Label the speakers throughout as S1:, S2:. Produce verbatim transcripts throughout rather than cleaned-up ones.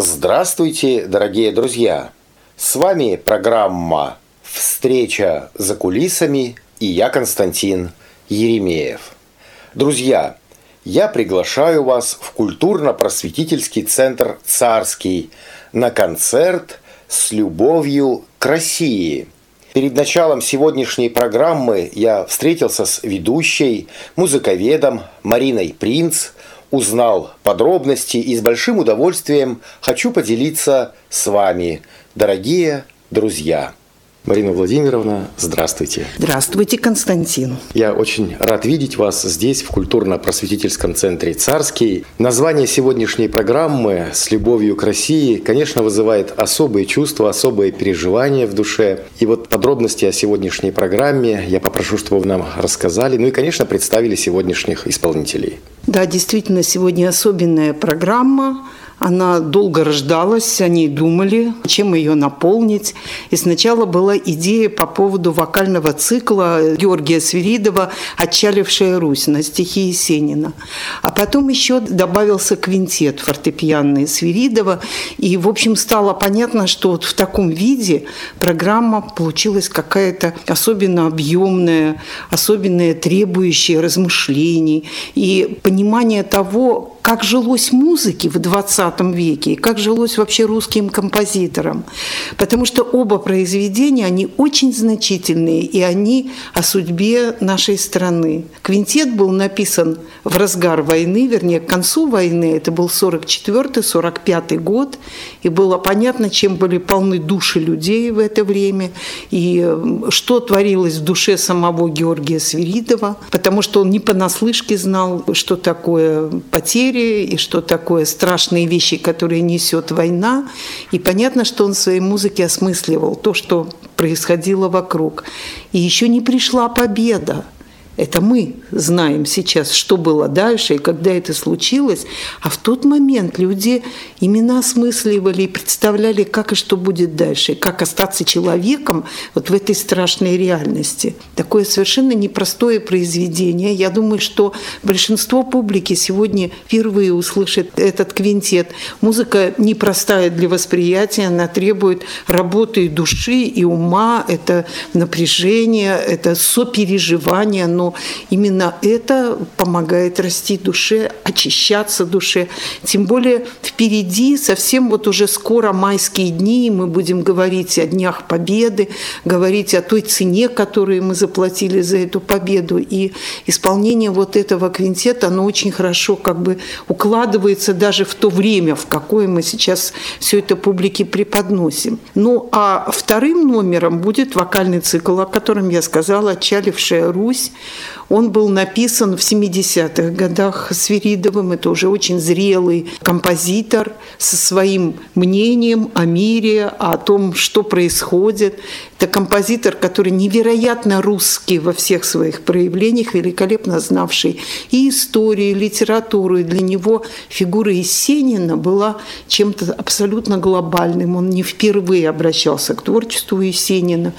S1: Здравствуйте, дорогие друзья! С вами программа «Встреча за кулисами» и я, Константин Еремеев. Друзья, я приглашаю вас в культурно-просветительский центр «Царский» на концерт с любовью к России. Перед началом сегодняшней программы я встретился с ведущей, музыковедом Мариной Принц, узнал подробности и с большим удовольствием хочу поделиться с вами, дорогие друзья. Марина Владимировна, здравствуйте.
S2: Здравствуйте, Константин.
S1: Я очень рад видеть вас здесь, в культурно-просветительском центре «Царский». Название сегодняшней программы «С любовью к России», конечно, вызывает особые чувства, особые переживания в душе. И вот подробности о сегодняшней программе я попрошу, чтобы вы нам рассказали. Ну и, конечно, представили сегодняшних исполнителей.
S2: Да, действительно, сегодня особенная программа. Она долго рождалась, они думали, чем ее наполнить. И сначала была идея по поводу вокального цикла Георгия Свиридова «Отчалившая Русь» на стихи Есенина. А потом еще добавился квинтет фортепианный Свиридова. И, в общем, стало понятно, что вот в таком виде программа получилась какая-то особенно объемная, особенно требующая размышлений и понимания того, как жилось музыке в двадцатом веке и как жилось вообще русским композиторам. Потому что оба произведения, они очень значительные, и они о судьбе нашей страны. Квинтет был написан в разгар войны, вернее, к концу войны, это был сорок четвёртый сорок пятый год, и было понятно, чем были полны души людей в это время, и что творилось в душе самого Георгия Свиридова, потому что он не понаслышке знал, что такое потери, и что такое страшные вещи, которые несет война. И понятно, что он в своей музыке осмысливал то, что происходило вокруг. И еще не пришла победа. Это мы знаем сейчас, что было дальше и когда это случилось. А в тот момент люди именно осмысливали и представляли, как и что будет дальше, и как остаться человеком вот в этой страшной реальности. Такое совершенно непростое произведение. Я думаю, что большинство публики сегодня впервые услышит этот квинтет. Музыка непростая для восприятия, она требует работы и души, и ума, это напряжение, это сопереживание, но именно это помогает расти душе, очищаться душе. Тем более впереди совсем вот уже скоро майские дни, и мы будем говорить о Днях Победы, говорить о той цене, которую мы заплатили за эту победу. И исполнение вот этого квинтета, оно очень хорошо как бы укладывается даже в то время, в какое мы сейчас все это публике преподносим. Ну а вторым номером будет вокальный цикл, о котором я сказала, «Отчалившая Русь». Он был написан в семидесятых годах Свиридовым. Это уже очень зрелый композитор со своим мнением о мире, о том, что происходит. Это композитор, который невероятно русский во всех своих проявлениях, великолепно знавший и историю, и литературу. И для него фигура Есенина была чем-то абсолютно глобальным. Он не впервые обращался к творчеству Есенина.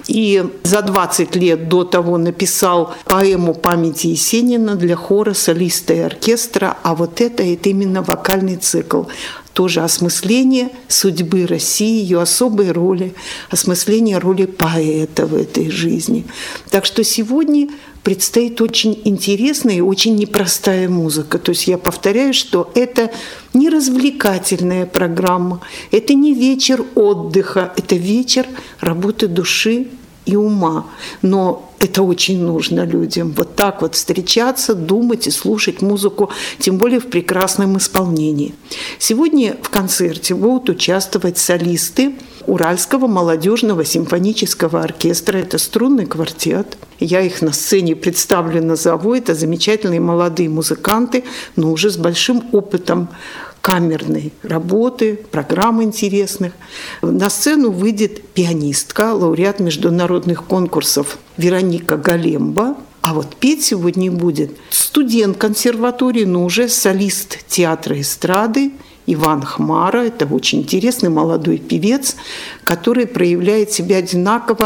S2: И за двадцать лет до того написал поэму памяти Есенина для хора, солиста и оркестра. А вот это, это именно вокальный цикл. Тоже осмысление судьбы России, ее особой роли, осмысление роли поэта в этой жизни. Так что сегодня предстоит очень интересная и очень непростая музыка. То есть я повторяю, что это не развлекательная программа, это не вечер отдыха, это вечер работы души и ума. Но это очень нужно людям. Вот так вот встречаться, думать и слушать музыку, тем более в прекрасном исполнении. Сегодня в концерте будут участвовать солисты Уральского молодежного симфонического оркестра. Это струнный квартет. Я их на сцене представлю, назову. Это замечательные молодые музыканты, но уже с большим опытом камерной работы, программ интересных. На сцену выйдет пианистка, лауреат международных конкурсов Вероника Галемба. А вот петь сегодня будет студент консерватории, но уже солист театра эстрады Иван Хмара. Это очень интересный молодой певец, который проявляет себя одинаково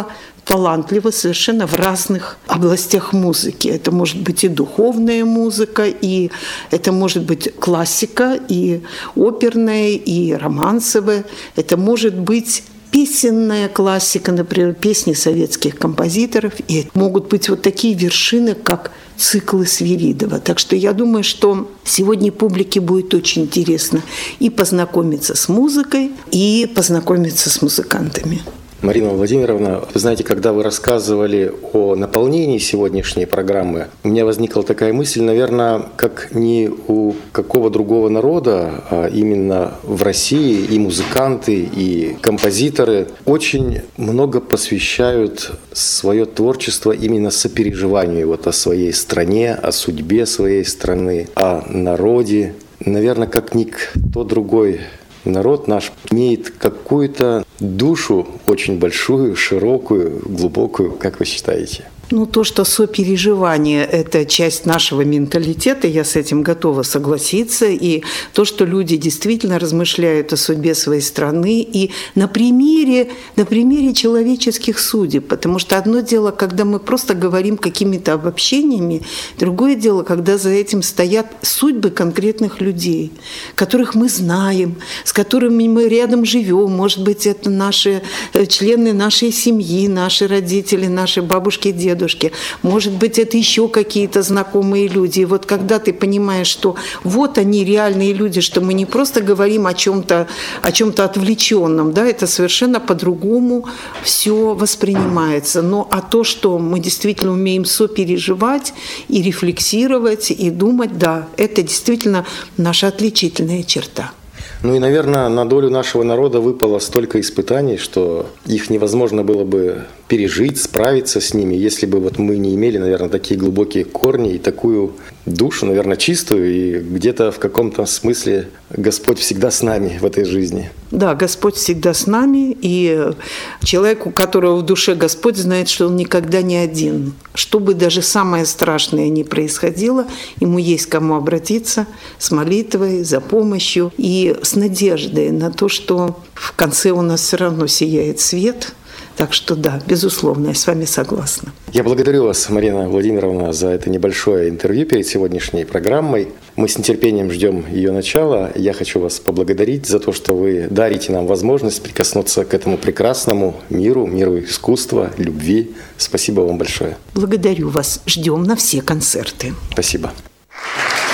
S2: талантливы совершенно в разных областях музыки. Это может быть и духовная музыка, и это может быть классика, и оперная, и романсовая. Это может быть песенная классика, например, песни советских композиторов. И могут быть вот такие вершины, как циклы Свиридова. Так что я думаю, что сегодня публике будет очень интересно и познакомиться с музыкой, и познакомиться с музыкантами.
S1: Марина Владимировна, вы знаете, когда вы рассказывали о наполнении сегодняшней программы, у меня возникла такая мысль, наверное, как ни у какого другого народа, а именно в России и музыканты, и композиторы очень много посвящают свое творчество именно сопереживанию вот о своей стране, о судьбе своей страны, о народе. Наверное, как никто другой народ наш имеет какую-то душу очень большую, широкую, глубокую, как вы считаете?
S2: Ну, то, что сопереживание – это часть нашего менталитета, я с этим готова согласиться. И то, что люди действительно размышляют о судьбе своей страны и на примере, на примере человеческих судеб. Потому что одно дело, когда мы просто говорим какими-то обобщениями, другое дело, когда за этим стоят судьбы конкретных людей, которых мы знаем, с которыми мы рядом живем. Может быть, это наши члены нашей семьи, наши родители, наши бабушки, дедушки. Может быть, это еще какие-то знакомые люди. И вот когда ты понимаешь, что вот они реальные люди, что мы не просто говорим о чем-то, о чем-то отвлеченном, да, это совершенно по-другому все воспринимается. Но а то, что мы действительно умеем сопереживать и рефлексировать, и думать, да, это действительно наша отличительная черта.
S1: Ну и, наверное, на долю нашего народа выпало столько испытаний, что их невозможно было бы пережить, справиться с ними, если бы вот мы не имели, наверное, такие глубокие корни и такую душу, наверное, чистую, и где-то в каком-то смысле Господь всегда с нами в этой жизни.
S2: Да, Господь всегда с нами, и человек, у которого в душе Господь, знает, что он никогда не один. Что бы даже самое страшное ни происходило, ему есть к кому обратиться с молитвой, за помощью и с надеждой на то, что в конце у нас все равно сияет свет. Так что да, безусловно, я с вами согласна.
S1: Я благодарю вас, Марина Владимировна, за это небольшое интервью перед сегодняшней программой. Мы с нетерпением ждем ее начала. Я хочу вас поблагодарить за то, что вы дарите нам возможность прикоснуться к этому прекрасному миру, миру искусства, любви. Спасибо вам большое.
S2: Благодарю вас. Ждем на все концерты.
S1: Спасибо.